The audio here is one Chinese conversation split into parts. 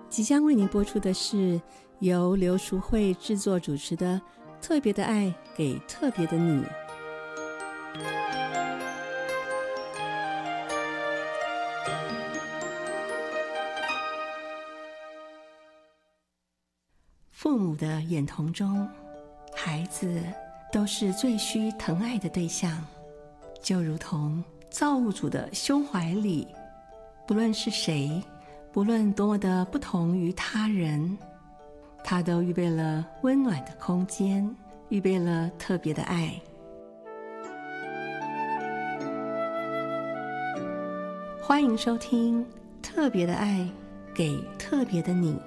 即将为您播出的是由刘淑慧制作主持的《特别的爱给特别的你》。父母的眼瞳中，孩子都是最需疼爱的对象，就如同造物主的胸怀里，不论是谁，不论多么的不同于他人，他都预备了温暖的空间，预备了特别的爱。欢迎收听《特别的爱给特别的你》。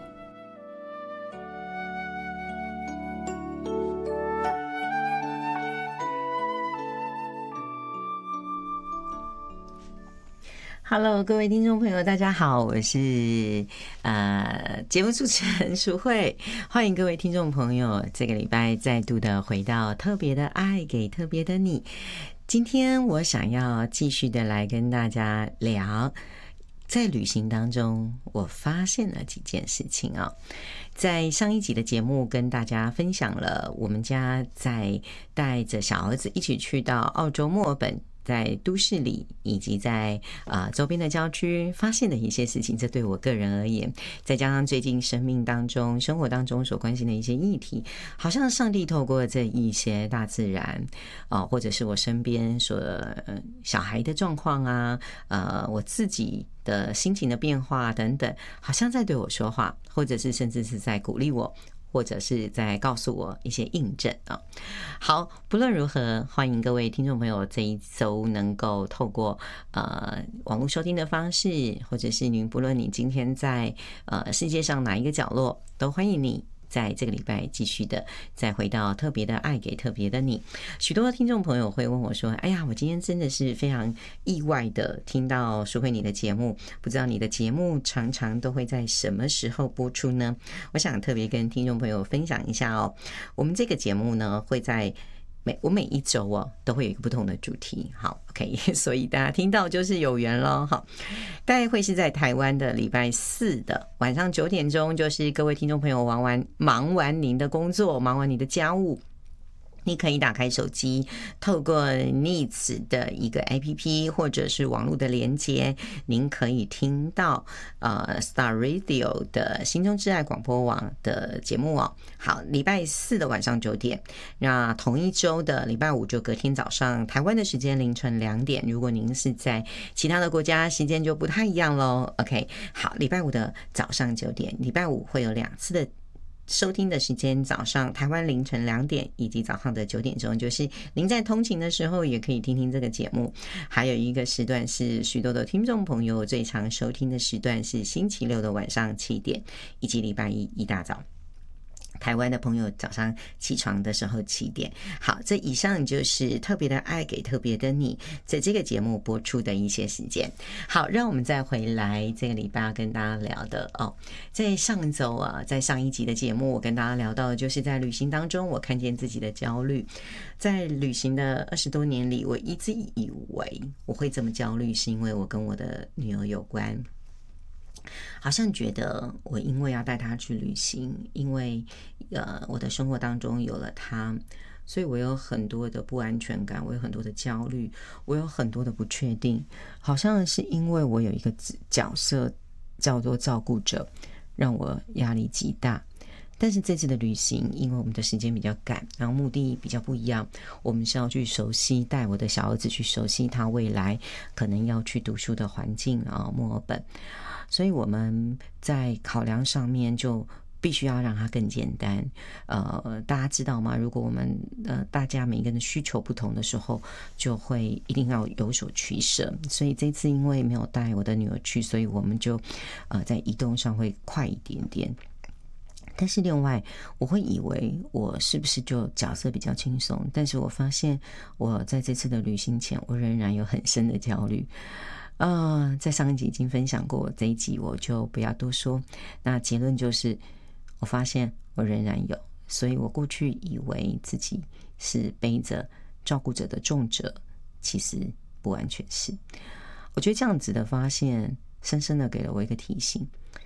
Hello， 各位听众朋友，大家好，我是节目主持人淑慧，欢迎各位听众朋友这个礼拜再度的回到特别的爱给特别的你。今天我想要继续的来跟大家聊，在旅行当中我发现了几件事情啊。在上一集的节目跟大家分享了我们家在带着小儿子一起去到澳洲墨尔本，在都市里以及在周边的郊区发现的一些事情，这对我个人而言，再加上最近生活当中所关心的一些议题，好像上帝透过这一些大自然或者是我身边小孩的状况啊，我自己的心情的变化等等，好像在对我说话，或者是甚至是在鼓励我，或者是在告诉我一些印证啊。好，不论如何，欢迎各位听众朋友这一周能够透过网络收听的方式，或者是不论你今天在世界上哪一个角落，都欢迎你在这个礼拜继续的再回到特别的爱给特别的你。许多的听众朋友会问我说，哎呀，我今天真的是非常意外的听到淑慧你的节目，不知道你的节目常常都会在什么时候播出呢？我想特别跟听众朋友分享一下哦，我们这个节目呢会在我每一周都会有一个不同的主题。好 OK， 所以大家听到就是有缘咯。好，大概会是在台湾的礼拜四的晚上9点钟，就是各位听众朋友忙完您的工作，忙完你的家务，你可以打开手机，透过 Needs 的一个 APP 或者是网络的连接，您可以听到Star Radio 的心中之爱广播网的节目哦。好，礼拜四的晚上9点，那同一周的礼拜五就隔天早上台湾的时间凌晨2点，如果您是在其他的国家，时间就不太一样咯。 OK， 好，礼拜五的早上9点，礼拜五会有2次的收听的时间，早上台湾凌晨2点以及早上的9点钟，就是您在通勤的时候也可以听听这个节目。还有一个时段是许多的听众朋友最常收听的时段，是星期六的晚上7点以及礼拜一大早台湾的朋友早上起床的时候7点。好，这以上就是特别的爱给特别的你在这个节目播出的一些时间。好，让我们再回来这个礼拜要跟大家聊的在上周在上一集的节目我跟大家聊到的就是在旅行当中我看见自己的焦虑。在旅行的20多年里，我一直以为我会这么焦虑是因为我跟我的女儿有关，好像觉得我因为要带她去旅行，因为我的生活当中有了她，所以我有很多的不安全感，我有很多的焦虑，我有很多的不确定，好像是因为我有一个角色叫做照顾者，让我压力极大。但是这次的旅行，因为我们的时间比较赶，然后目的比较不一样，我们是要去熟悉，带我的小儿子去熟悉他未来可能要去读书的环境墨尔本，所以我们在考量上面就必须要让它更简单。大家知道吗？如果我们大家每个人的需求不同的时候，就会一定要有所取舍。所以这次因为没有带我的女儿去，所以我们就在移动上会快一点点。但是另外我会以为我是不是就角色比较轻松，但是我发现我在这次的旅行前我仍然有很深的焦虑。在上一集已经分享过，这一集我就不要多说。那结论就是我发现我仍然有，所以我过去以为自己是背着照顾者的重责，其实不完全是。我觉得这样子的发现深深的给了我一个提醒。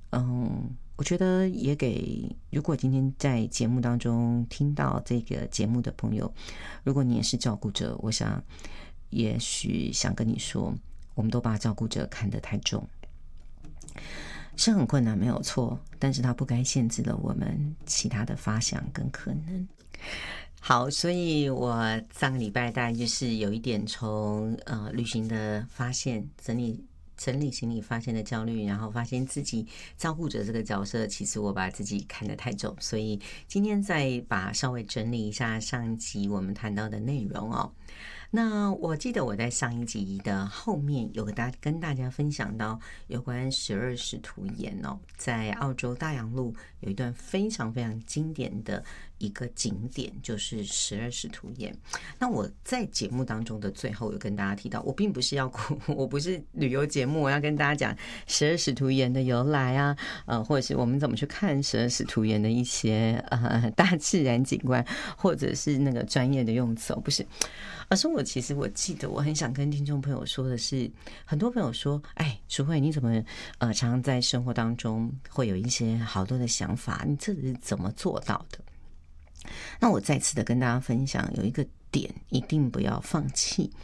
我觉得也给如果今天在节目当中听到这个节目的朋友，如果你也是照顾者，我想也许想跟你说，我们都把照顾者看得太重，是很困难没有错，但是它不该限制了我们其他的发想跟可能。好，所以我上个礼拜大概就是有一点从旅行的发现整理行李发现的焦虑，然后发现自己照顾者这个角色，其实我把自己看得太重，所以今天再稍微整理一下上一集我们谈到的内容哦。那我记得我在上一集的后面有跟大家分享到有关12使徒岩哦，在澳洲大洋路有一段非常非常经典的一个景点，就是12使徒岩。那我在节目当中的最后有跟大家提到，我并不是我不是旅游节目，我要跟大家讲12使徒岩的由来啊，或者是我们怎么去看12使徒岩的一些大自然景观，或者是那个专业的用词，不是。而是我记得我很想跟听众朋友说的是，很多朋友说，哎，淑慧你怎么常常在生活当中会有一些好多的想法，你这是怎么做到的？那我再次的跟大家分享，有一个点一定不要放弃，